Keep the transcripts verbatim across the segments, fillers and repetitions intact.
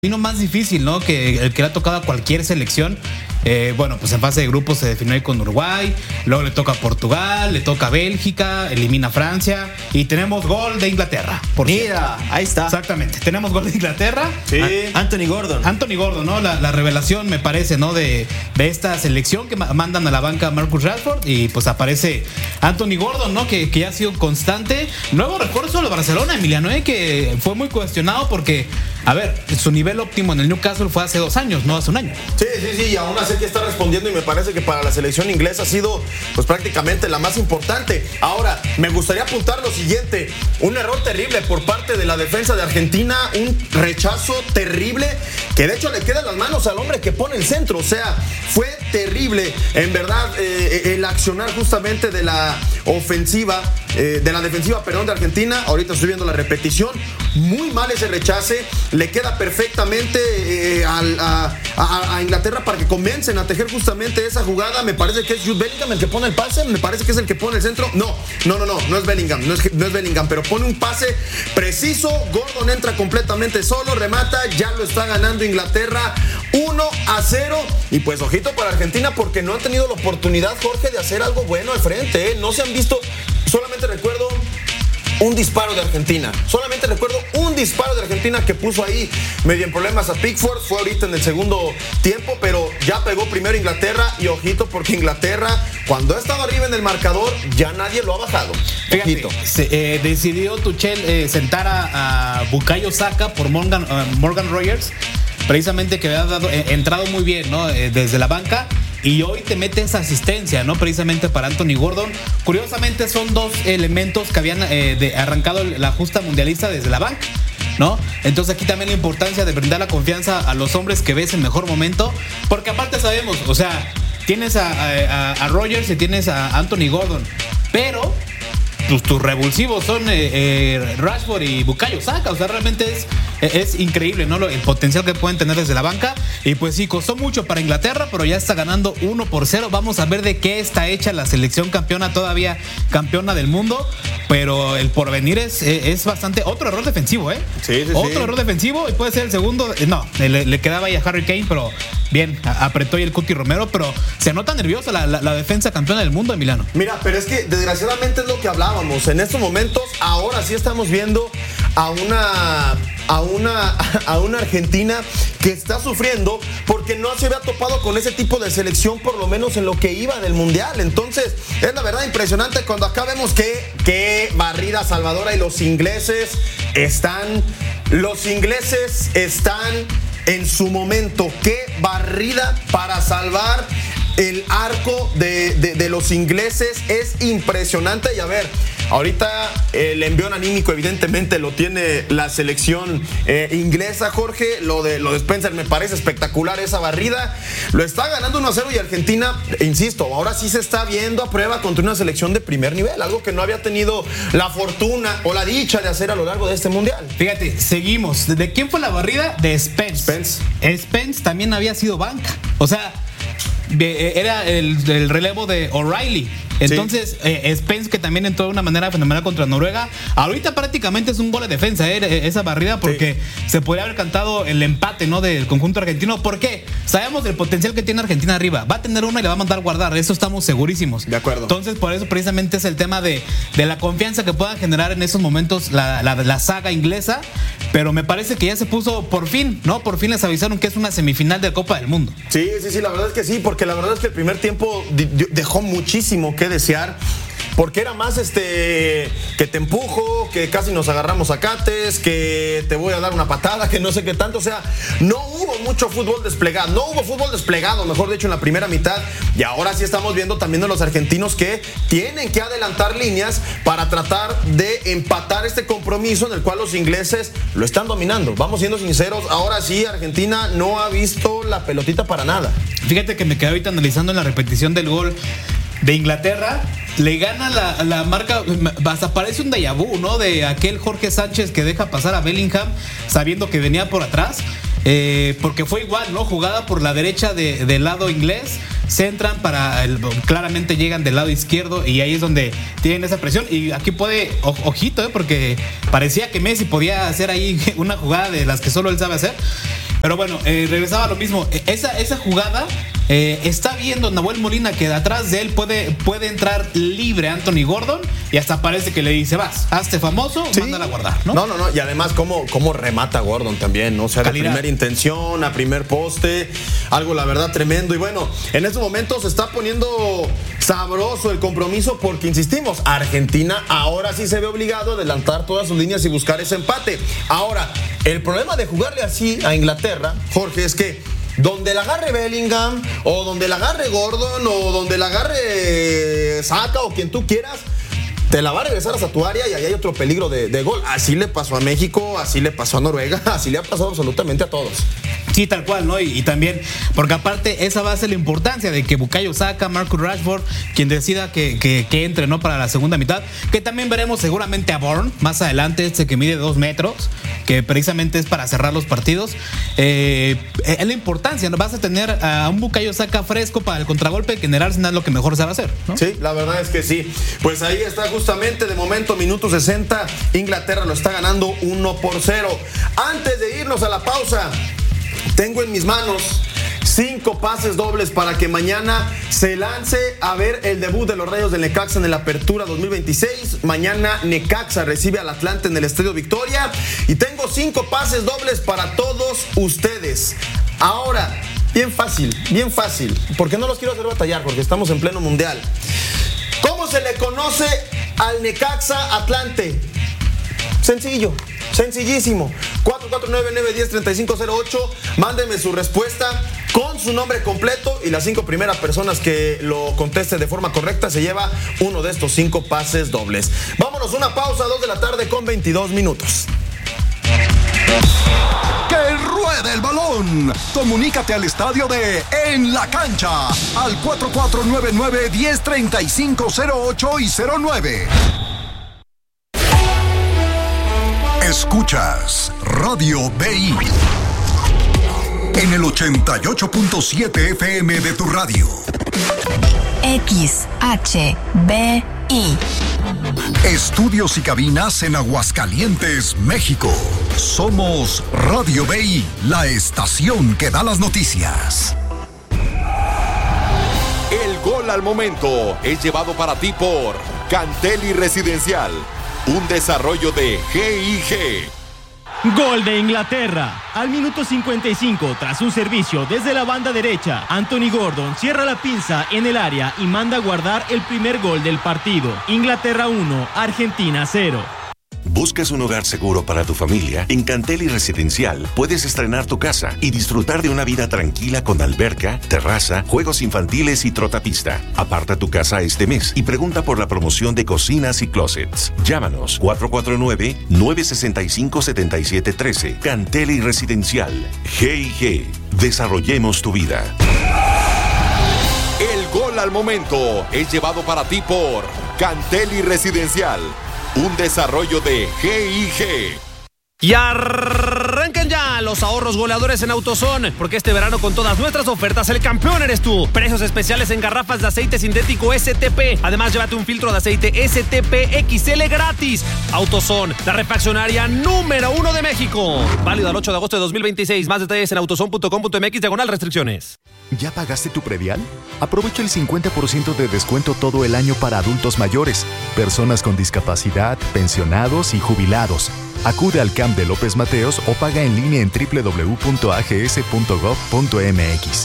Vino más difícil, ¿no? Que el que le ha tocado a cualquier selección. Eh, bueno, pues en fase de grupos se definió ahí con Uruguay, luego le toca a Portugal, le toca a Bélgica, elimina a Francia y tenemos gol de Inglaterra. Por Mira, cierto. Ahí está. Exactamente, tenemos gol de Inglaterra. Sí. A- Anthony Gordon. Anthony Gordon, ¿no? La, la revelación, me parece, ¿no? De, de esta selección que ma- mandan a la banca a Marcus Rashford y pues aparece Anthony Gordon, ¿no? Que, que ya ha sido constante. Nuevo refuerzo de Barcelona, Emiliano, ¿eh? Que fue muy cuestionado porque, a ver, su nivel óptimo en el Newcastle fue hace dos años, no hace un año. Sí, sí, sí, y aún así que está respondiendo y me parece que para la selección inglesa ha sido pues prácticamente la más importante. Ahora, me gustaría apuntar lo siguiente, un error terrible por parte de la defensa de Argentina, un rechazo terrible que de hecho le queda en las manos al hombre que pone el centro, o sea, fue terrible, en verdad, eh, el accionar justamente de la ofensiva, eh, de la defensiva, perdón, de Argentina. Ahorita estoy viendo la repetición, muy mal ese rechace, le queda perfectamente eh, al, a, a, a Inglaterra para que comiencen a tejer justamente esa jugada. Me parece que es Jude Bellingham el que pone el pase, me parece que es el que pone el centro. No, no, no, no, no es Bellingham, no es, no es Bellingham, pero pone un pase preciso. Gordon entra completamente solo, remata, ya lo está ganando Inglaterra uno a cero. Y pues ojito para Argentina porque no han tenido la oportunidad, Jorge, de hacer algo bueno al frente, ¿eh? No se han visto, solamente recuerdo un disparo de Argentina. Solamente recuerdo un disparo de Argentina que puso ahí medio en problemas a Pickford. Fue ahorita en el segundo tiempo, pero ya pegó primero Inglaterra. Y ojito porque Inglaterra, cuando ha estado arriba en el marcador, ya nadie lo ha bajado. Fíjate, Ojito. se, eh, decidió Tuchel eh, sentar a, a Bukayo Saka por Morgan, uh, Morgan Rogers, precisamente que había dado, eh, entrado muy bien, ¿no? Eh, desde la banca. Y hoy te mete esa asistencia, ¿no? Precisamente para Anthony Gordon. Curiosamente son dos elementos que habían eh, de, arrancado la justa mundialista desde la banca, ¿no? Entonces aquí también la importancia de brindar la confianza a los hombres que ves en mejor momento. Porque aparte sabemos, o sea, tienes a, a, a Rogers y tienes a Anthony Gordon. Pero tus, tus revulsivos son eh, eh, Rashford y Bukayo Saka. O sea, realmente es, es increíble, ¿no? El potencial que pueden tener desde la banca. Y pues sí, costó mucho para Inglaterra, pero ya está ganando uno por cero. Vamos a ver de qué está hecha la selección campeona, todavía campeona del mundo. Pero el porvenir es, es bastante... Otro error defensivo, ¿eh? Sí, sí, Otro sí. error defensivo y puede ser el segundo. No, le, le quedaba ahí a Harry Kane, pero bien, apretó ahí el Cuti Romero. Pero se nota nerviosa la, la, la defensa campeona del mundo, Emiliano. Mira, pero es que desgraciadamente es lo que hablábamos. En estos momentos, ahora sí estamos viendo a una, a una, a una Argentina que está sufriendo porque no se había topado con ese tipo de selección, por lo menos en lo que iba del Mundial. Entonces, es la verdad impresionante cuando acá vemos que, que barrida salvadora y los ingleses están, los ingleses están en su momento. Qué barrida para salvar el arco de, de, de los ingleses, es impresionante. Y a ver, ahorita el envión anímico evidentemente lo tiene la selección eh, inglesa, Jorge. Lo de, lo de Spencer me parece espectacular, esa barrida. Lo está ganando uno a cero y Argentina, insisto, ahora sí se está viendo a prueba contra una selección de primer nivel, algo que no había tenido la fortuna o la dicha de hacer a lo largo de este mundial. Fíjate, seguimos. ¿De quién fue la barrida? De Spence. Spence. Spence también había sido banca. O sea, de, era el, el relevo de O'Reilly. Entonces, sí. eh, Spence, que también entró de una manera fenomenal contra Noruega. Ahorita prácticamente es un gol de defensa, eh, esa barrida, porque sí. se podría haber cantado el empate, ¿no? Del conjunto argentino. ¿Por qué? Sabemos del potencial que tiene Argentina arriba. Va a tener una y la va a mandar guardar. Eso estamos segurísimos. De acuerdo. Entonces, por eso precisamente es el tema de, de la confianza que puedan generar en esos momentos la, la, la saga inglesa. Pero me parece que ya se puso por fin, ¿no? Por fin les avisaron que es una semifinal de Copa del Mundo. Sí, sí, sí, la verdad es que sí, porque la verdad es que el primer tiempo dejó muchísimo que desear. Porque era más este que te empujo, que casi nos agarramos a cates, que te voy a dar una patada, que no sé qué tanto. O sea, no hubo mucho fútbol desplegado, no hubo fútbol desplegado, mejor dicho, en la primera mitad. Y ahora sí estamos viendo también a los argentinos que tienen que adelantar líneas para tratar de empatar este compromiso en el cual los ingleses lo están dominando. Vamos siendo sinceros, ahora sí Argentina no ha visto la pelotita para nada. Fíjate que me quedé ahorita analizando en la repetición del gol de Inglaterra. Le gana la, la marca, hasta parece un déjà vu, ¿no? De aquel Jorge Sánchez que deja pasar a Bellingham sabiendo que venía por atrás. Eh, porque fue igual, ¿no? Jugada por la derecha de, del lado inglés. Centran para, el, claramente llegan del lado izquierdo y ahí es donde tienen esa presión. Y aquí puede, o, ojito, ¿eh? Porque parecía que Messi podía hacer ahí una jugada de las que solo él sabe hacer. Pero bueno, eh, regresaba a lo mismo. Esa, esa jugada eh, está viendo Nahuel Molina que de atrás de él puede, puede entrar libre Anthony Gordon y hasta parece que le dice, vas, hazte famoso, ¿sí? Mándala a guardar, ¿no? No, no, no. Y además, cómo, cómo remata Gordon también, ¿no? O sea, Calidad. De primera intención, a primer poste, algo la verdad tremendo. Y bueno, en estos momentos se está poniendo sabroso el compromiso porque, insistimos, Argentina ahora sí se ve obligado a adelantar todas sus líneas y buscar ese empate. Ahora, el problema de jugarle así a Inglaterra, Jorge, es que donde la agarre Bellingham, o donde la agarre Gordon, o donde la agarre Saka, o quien tú quieras, te la va a regresar hasta tu área y ahí hay otro peligro de, de gol. Así le pasó a México, así le pasó a Noruega, así le ha pasado absolutamente a todos. Sí, tal cual, ¿no? Y, y también, porque aparte esa va a ser la importancia de que Bukayo Saka, Marcus Rashford, quien decida que, que, que entre, ¿no? Para la segunda mitad, que también veremos seguramente a Bourne más adelante, este que mide dos metros, que precisamente es para cerrar los partidos. Eh, es la importancia, ¿no? Vas a tener a un Bukayo Saka fresco para el contragolpe, que en el Arsenal es lo que mejor se va a hacer, ¿no? Sí, la verdad es que sí. Pues ahí está justamente, de momento, minuto sesenta, Inglaterra lo está ganando uno por cero. Antes de irnos a la pausa, tengo en mis manos cinco pases dobles para que mañana se lance a ver el debut de los Rayos del Necaxa en el Apertura dos mil veintiséis. Mañana Necaxa recibe al Atlante en el Estadio Victoria. Y tengo cinco pases dobles para todos ustedes. Ahora, bien fácil, bien fácil, porque no los quiero hacer batallar, porque estamos en pleno mundial. ¿Cómo se le conoce al Necaxa Atlante? Sencillo, sencillísimo. cuatro cuatro nueve, nueve uno cero, tres cinco cero ocho. Mándeme su respuesta con su nombre completo y las cinco primeras personas que lo conteste de forma correcta se lleva uno de estos cinco pases dobles. Vámonos, una pausa, dos de la tarde con veintidós minutos. ¡Que ruede el balón! Comunícate al estadio de En la Cancha al cuatro cuatro nueve nueve, uno cero, tres cinco cero ocho y cero nueve. Escuchas Radio B I en el ochenta y ocho punto siete F M de tu radio. X H B I. Estudios y cabinas en Aguascalientes, México. Somos Radio B I, la estación que da las noticias. El gol al momento es llevado para ti por Cantelli Residencial, un desarrollo de G I G. Gol de Inglaterra. Al minuto cincuenta y cinco, tras un servicio desde la banda derecha, Anthony Gordon cierra la pinza en el área y manda a guardar el primer gol del partido. Inglaterra uno, Argentina cero. ¿Buscas un hogar seguro para tu familia? En Cantelli Residencial puedes estrenar tu casa y disfrutar de una vida tranquila con alberca, terraza, juegos infantiles y trotapista. Aparta tu casa este mes y pregunta por la promoción de cocinas y closets. Llámanos cuatro cuatro nueve, nueve seis cinco, siete siete uno tres. Cantelli Residencial. G I G. Desarrollemos tu vida. El gol al momento es llevado para ti por Cantelli Residencial, un desarrollo de G I G. Y arrancan ya los ahorros goleadores en AutoZone, porque este verano con todas nuestras ofertas el campeón eres tú. Precios especiales en garrafas de aceite sintético S T P. Además, llévate un filtro de aceite S T P X L gratis. AutoZone, la refaccionaria número uno de México. Válido al ocho de agosto de dos mil veintiséis. Más detalles en autozone punto com punto m x diagonal restricciones. ¿Ya pagaste tu predial? Aprovecha el cincuenta por ciento de descuento todo el año para adultos mayores, personas con discapacidad, pensionados y jubilados. Acude al C A M de López Mateos o paga en línea en doble u doble u doble u punto a g s punto gov punto m x.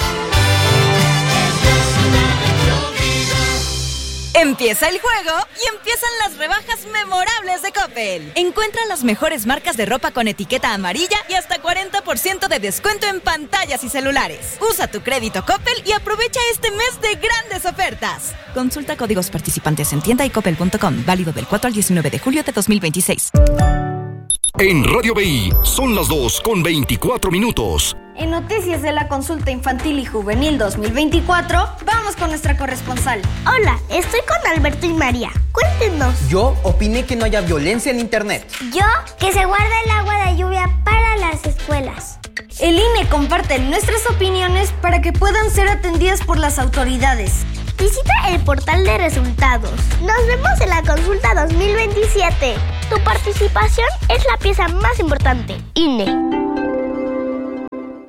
Empieza el juego y empiezan las rebajas memorables de Coppel. Encuentra las mejores marcas de ropa con etiqueta amarilla y hasta cuarenta por ciento de descuento en pantallas y celulares. Usa tu crédito Coppel y aprovecha este mes de grandes ofertas. Consulta códigos participantes en tienda y coppel punto com. Válido del cuatro al diecinueve de julio de dos mil veintiséis. En Radio B I son las dos con veinticuatro minutos. En noticias de la consulta infantil y juvenil dos mil veinticuatro, vamos con nuestra corresponsal. Hola, estoy con Alberto y María. Cuéntenos. Yo opiné que no haya violencia en internet. Yo, que se guarda el agua de lluvia para las escuelas. El I N E comparte nuestras opiniones para que puedan ser atendidas por las autoridades. Visita el portal de resultados. Nos vemos en la consulta dos mil veintisiete. Tu participación es la pieza más importante. I N E.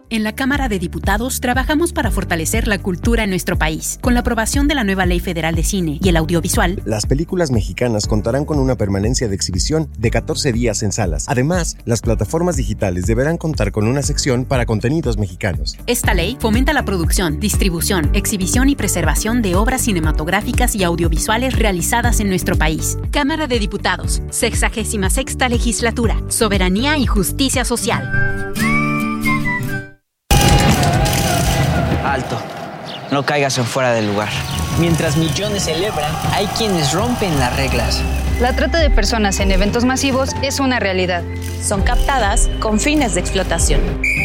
En la Cámara de Diputados trabajamos para fortalecer la cultura en nuestro país. Con la aprobación de la nueva Ley Federal de Cine y el audiovisual, las películas mexicanas contarán con una permanencia de exhibición de catorce días en salas. Además, las plataformas digitales deberán contar con una sección para contenidos mexicanos. Esta ley fomenta la producción, distribución, exhibición y preservación de obras cinematográficas y audiovisuales realizadas en nuestro país. Cámara de Diputados, sexagésima sexta Legislatura, Soberanía y Justicia Social. Alto, no caigas en fuera del lugar. Mientras millones celebran, hay quienes rompen las reglas. La trata de personas en eventos masivos es una realidad. Son captadas con fines de explotación.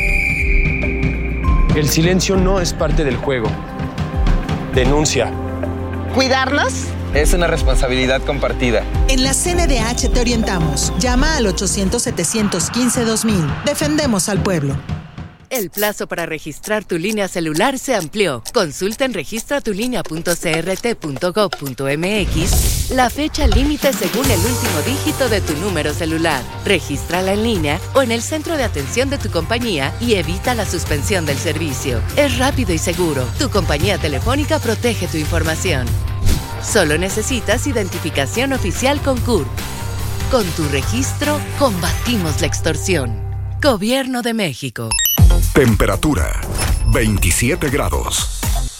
El silencio no es parte del juego. Denuncia. ¿Cuidarnos? Es una responsabilidad compartida. En la C N D H te orientamos. Llama al ochocientos, setecientos quince, dos mil. Defendemos al pueblo. El plazo para registrar tu línea celular se amplió. Consulta en registratulínea punto c r t punto gov punto m x la fecha límite según el último dígito de tu número celular. Regístrala en línea o en el centro de atención de tu compañía y evita la suspensión del servicio. Es rápido y seguro. Tu compañía telefónica protege tu información. Solo necesitas identificación oficial con C U R P. Con tu registro, combatimos la extorsión. Gobierno de México. Temperatura veintisiete grados.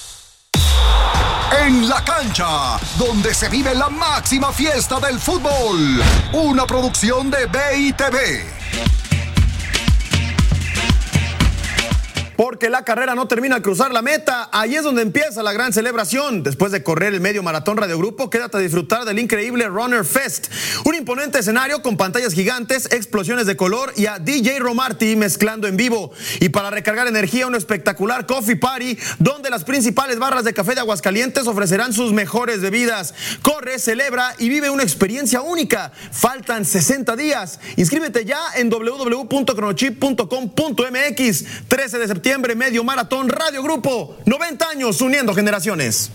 En la cancha, donde se vive la máxima fiesta del fútbol. Una producción de B I T V. Porque la carrera no termina al cruzar la meta. Ahí es donde empieza la gran celebración. Después de correr el medio maratón Radio Grupo, quédate a disfrutar del increíble Runner Fest. Un imponente escenario con pantallas gigantes, explosiones de color y a D J Romarty mezclando en vivo. Y para recargar energía, un espectacular Coffee Party, donde las principales barras de café de Aguascalientes ofrecerán sus mejores bebidas. Corre, celebra y vive una experiencia única. Faltan sesenta días. Inscríbete ya en w w w punto cronochip punto com punto m x. trece de septiembre. Medio maratón Radio Grupo, noventa años uniendo generaciones.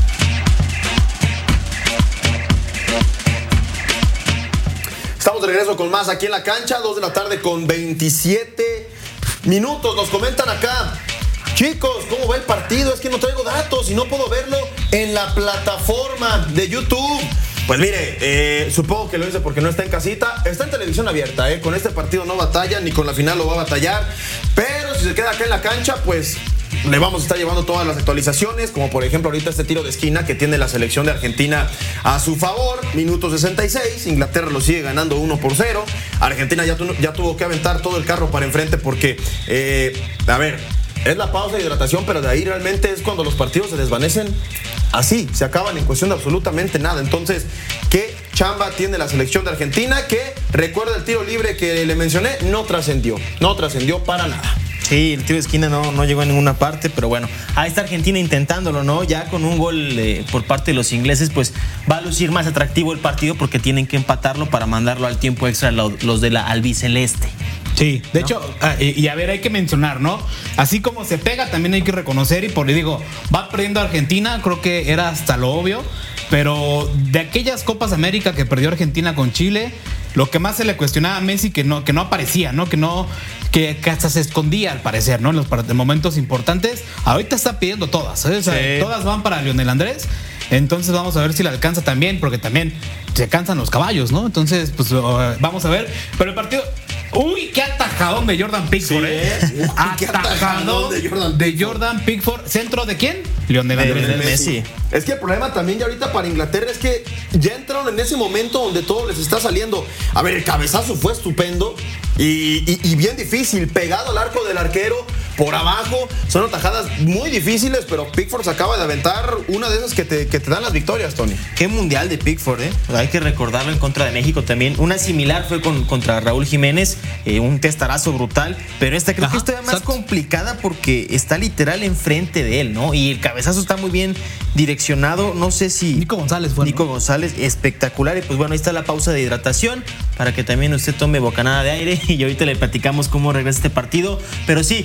Estamos de regreso con más aquí en la cancha, dos de la tarde con veintisiete minutos. Nos comentan acá, chicos, ¿cómo va el partido? Es que no traigo datos y no puedo verlo en la plataforma de YouTube. Pues mire, eh, supongo que lo hice porque no está en casita. Está en televisión abierta, eh. Con este partido no batalla, ni con la final lo va a batallar. Pero si se queda acá en la cancha, pues le vamos a estar llevando todas las actualizaciones, como por ejemplo ahorita este tiro de esquina que tiene la selección de Argentina a su favor. Minuto sesenta y seis, Inglaterra lo sigue ganando uno por cero. Argentina ya, tu, ya tuvo que aventar todo el carro para enfrente porque, eh, a ver, es la pausa de hidratación, pero de ahí realmente es cuando los partidos se desvanecen. Así, se acaban en cuestión de absolutamente nada. Entonces, ¿qué chamba tiene la selección de Argentina? Que, recuerda el tiro libre que le mencioné, no trascendió. No trascendió para nada. Sí, el tiro de esquina no, no llegó a ninguna parte, pero bueno, ahí está Argentina intentándolo, ¿no? Ya con un gol eh, por parte de los ingleses, pues va a lucir más atractivo el partido porque tienen que empatarlo para mandarlo al tiempo extra los, los de la albiceleste. Sí, de ¿no? hecho, y, y a ver, hay que mencionar, ¿no? Así como se pega, también hay que reconocer, y por le digo, va perdiendo Argentina, creo que era hasta lo obvio, pero de aquellas Copas América que perdió Argentina con Chile, lo que más se le cuestionaba a Messi que no, que no aparecía, ¿no? Que no, que, que hasta se escondía al parecer, ¿no? En los momentos importantes, ahorita está pidiendo todas, ¿eh? O sea, sí. Todas van para Lionel Andrés. Entonces vamos a ver si le alcanza también, porque también se cansan los caballos, ¿no? Entonces, pues uh, vamos a ver. Pero el partido... Uy, qué atajadón de Jordan Pickford, sí, ¿eh? Uy, atajadón de Jordan, de Jordan Pickford. ¿Centro de quién? Lionel Andrés Messi. Messi. Es que el problema también ya ahorita para Inglaterra es que ya entraron en ese momento donde todo les está saliendo. A ver, el cabezazo fue estupendo y, y, y bien difícil, pegado al arco del arquero, por abajo. Son atajadas muy difíciles, pero Pickford se acaba de aventar una de esas que te, que te dan las victorias, Tony. Qué mundial de Pickford, ¿eh? Hay que recordarlo en contra de México también. Una similar fue con, contra Raúl Jiménez, eh, un testarazo brutal, pero esta creo Ajá, que es todavía más exacto. complicada porque está literal enfrente de él, ¿no? Y el cabezazo está muy bien direccionado. No sé si... Nico González fue. Nico ¿no? González, espectacular. Y pues bueno, ahí está la pausa de hidratación para que también usted tome bocanada de aire y ahorita le platicamos cómo regresa este partido. Pero sí, fíjate,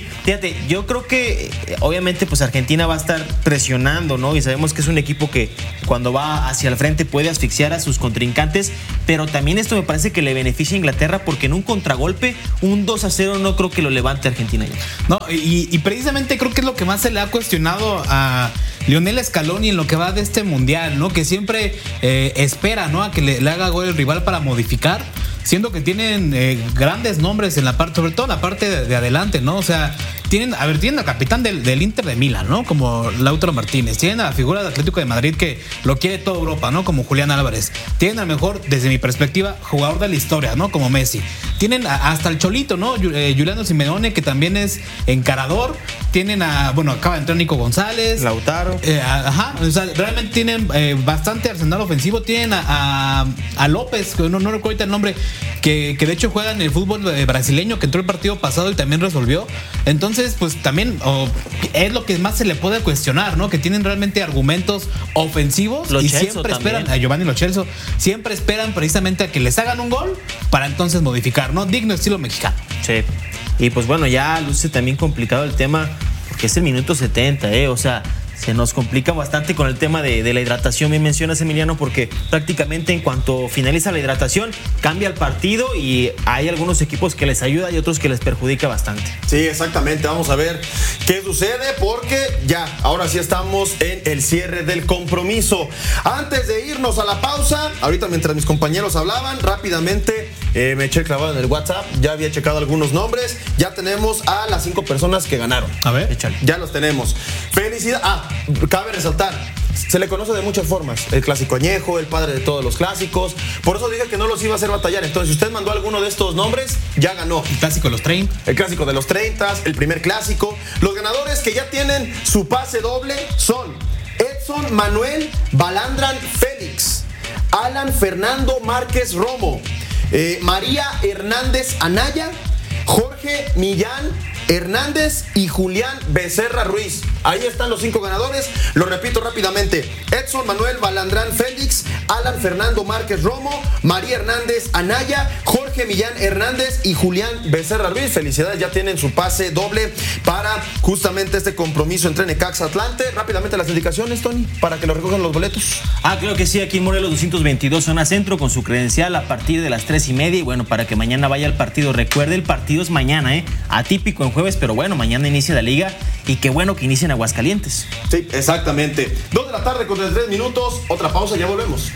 Fíjate, yo creo que obviamente pues Argentina va a estar presionando, ¿no? Y sabemos que es un equipo que cuando va hacia el frente puede asfixiar a sus contrincantes, pero también esto me parece que le beneficia a Inglaterra porque en un contragolpe, un dos a cero no creo que lo levante Argentina ya. No, y, y precisamente creo que es lo que más se le ha cuestionado a Lionel Scaloni en lo que va de este mundial, ¿no? Que siempre eh, espera, ¿no? A que le, le haga gol el rival para modificar, siendo que tienen eh, grandes nombres en la parte, sobre todo en la parte de, de adelante, ¿no? O sea, tienen, a ver, tienen al capitán del, del Inter de Milán, ¿no? Como Lautaro Martínez. Tienen a la figura del Atlético de Madrid que lo quiere toda Europa, ¿no? Como Julián Álvarez. Tienen al mejor, desde mi perspectiva, jugador de la historia, ¿no? Como Messi. Tienen a, hasta el Cholito, ¿no? Eh, Giuliano Simeone, que también es encarador. Tienen a, bueno, acaba de entrar Nico González. Lautaro. Eh, a, ajá, o sea, realmente tienen eh, bastante arsenal ofensivo. Tienen a, a, a López, que no, no recuerdo ahorita el nombre, que, que de hecho juega en el fútbol brasileño, que entró el partido pasado y también resolvió. Entonces, pues también oh, es lo que más se le puede cuestionar, ¿no? Que tienen realmente argumentos ofensivos. Lo y Celso siempre también. esperan, a Giovanni Lo Celso, siempre esperan precisamente a que les hagan un gol para entonces modificar, ¿no? Digno estilo mexicano. Sí. Y pues bueno, ya luce también complicado el tema porque es el minuto setenta, ¿eh? O sea, se nos complica bastante con el tema de, de la hidratación. Bien mencionas, Emiliano, porque prácticamente en cuanto finaliza la hidratación cambia el partido y hay algunos equipos que les ayuda y otros que les perjudica bastante. Sí, exactamente. Vamos a ver qué sucede porque ya, ahora sí estamos en el cierre del compromiso. Antes de irnos a la pausa, ahorita mientras mis compañeros hablaban, rápidamente eh, me eché clavado en el WhatsApp, ya había checado algunos nombres, ya tenemos a las cinco personas que ganaron. A ver, échale. Ya los tenemos. Felicidad. Ah, cabe resaltar, se le conoce de muchas formas. El clásico añejo, el padre de todos los clásicos. Por eso dije que no los iba a hacer batallar. Entonces, si usted mandó alguno de estos nombres, ya ganó. El clásico de los treinta. El clásico de los treinta, el primer clásico. Los ganadores que ya tienen su pase doble son Edson Manuel Balandran Félix, Alan Fernando Márquez Romo, eh, María Hernández Anaya, Jorge Millán Hernández y Julián Becerra Ruiz. Ahí están los cinco ganadores. Lo repito rápidamente: Edson Manuel Balandrán Félix, Alan Fernando Márquez Romo, María Hernández Anaya, Jorge Millán Hernández y Julián Becerra Ruiz. Felicidades, ya tienen su pase doble para justamente este compromiso entre Necaxa Atlante. Rápidamente las indicaciones, Tony, para que lo recojan los boletos. Ah, claro que sí, aquí en Morelos doscientos veintidós, zona centro, con su credencial a partir de las tres y media. Y bueno, para que mañana vaya al partido. Recuerde, el partido es mañana, ¿eh? Atípico en jueves, pero bueno, mañana inicia la liga y qué bueno que inicie en Aguascalientes. Sí, exactamente. Dos de la tarde con treinta y tres minutos, otra pausa, ya volvemos.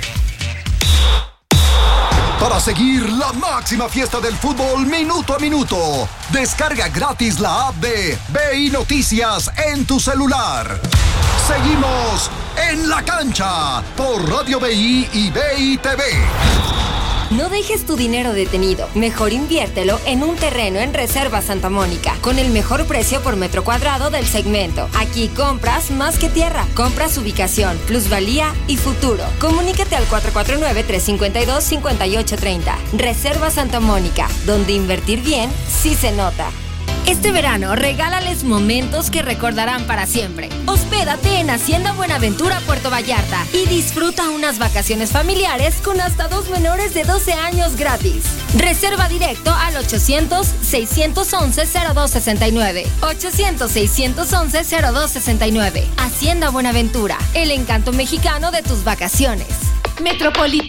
Para seguir la máxima fiesta del fútbol minuto a minuto, descarga gratis la app de B I Noticias en tu celular. Seguimos en la cancha por Radio B I y B I T V. No dejes tu dinero detenido. Mejor inviértelo en un terreno en Reserva Santa Mónica, con el mejor precio por metro cuadrado del segmento. Aquí compras más que tierra. Compras ubicación, plusvalía y futuro. Comunícate al cuatro cuatro nueve, tres cinco dos, cinco ocho tres cero. Reserva Santa Mónica, donde invertir bien sí se nota. Este verano, regálales momentos que recordarán para siempre. Hospédate en Hacienda Buenaventura, Puerto Vallarta, y disfruta unas vacaciones familiares con hasta dos menores de doce años gratis. Reserva directo al ochocientos, seiscientos once, cero dos sesenta y nueve. ochocientos, seiscientos once, cero dos sesenta y nueve. Hacienda Buenaventura, el encanto mexicano de tus vacaciones. Metropolitana